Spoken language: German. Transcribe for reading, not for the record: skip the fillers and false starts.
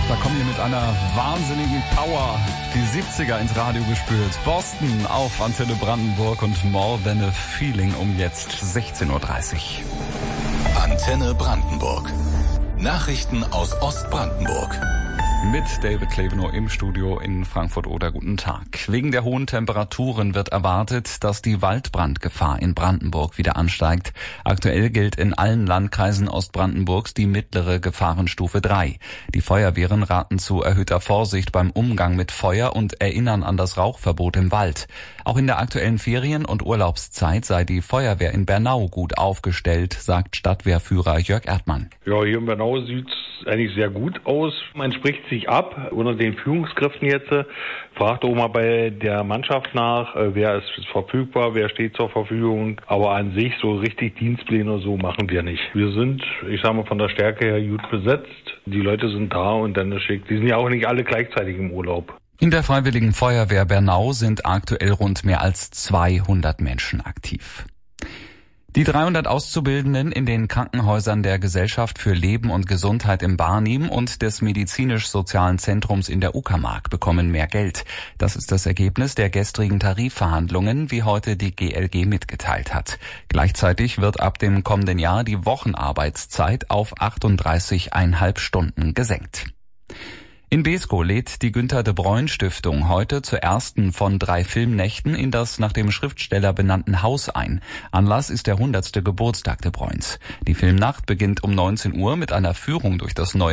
Da kommen wir mit einer wahnsinnigen Power die 70er ins Radio gespült. Boston auf Antenne Brandenburg und More Than a Feeling um jetzt 16:30 Uhr. Antenne Brandenburg. Nachrichten aus Ostbrandenburg. Mit David Klebenow im Studio in Frankfurt-Oder. Guten Tag. Wegen der hohen Temperaturen wird erwartet, dass die Waldbrandgefahr in Brandenburg wieder ansteigt. Aktuell gilt in allen Landkreisen Ostbrandenburgs die mittlere Gefahrenstufe 3. Die Feuerwehren raten zu erhöhter Vorsicht beim Umgang mit Feuer und erinnern an das Rauchverbot im Wald. Auch in der aktuellen Ferien- und Urlaubszeit sei die Feuerwehr in Bernau gut aufgestellt, sagt Stadtwehrführer Jörg Erdmann. Ja, hier in Bernau sieht's eigentlich sehr gut aus. Man spricht sich ab unter den Führungskräften jetzt. Fragt auch mal bei der Mannschaft nach, wer ist verfügbar, wer steht zur Verfügung. Aber an sich so richtig Dienstpläne oder so machen wir nicht. Wir sind, ich sag mal, von der Stärke her gut besetzt. Die Leute sind da und dann ist schick. Die sind ja auch nicht alle gleichzeitig im Urlaub. In der Freiwilligen Feuerwehr Bernau sind aktuell rund mehr als 200 Menschen aktiv. Die 300 Auszubildenden in den Krankenhäusern der Gesellschaft für Leben und Gesundheit im Barnim und des Medizinisch-Sozialen Zentrums in der Uckermark bekommen mehr Geld. Das ist das Ergebnis der gestrigen Tarifverhandlungen, wie heute die GLG mitgeteilt hat. Gleichzeitig wird ab dem kommenden Jahr die Wochenarbeitszeit auf 38,5 Stunden gesenkt. In Beeskow lädt die Günter de Bruyne Stiftung heute zur ersten von 3 Filmnächten in das nach dem Schriftsteller benannten Haus ein. Anlass ist der 100. Geburtstag de Bruynes. Die Filmnacht beginnt um 19 Uhr mit einer Führung durch das neue